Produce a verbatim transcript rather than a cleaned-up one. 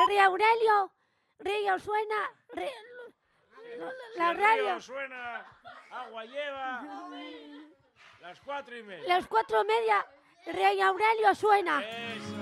El rey Aurelio, Río suena, río, la Si el radio. río suena, agua lleva. Las cuatro y media. Las cuatro y media, el rey Aurelio suena. Eso.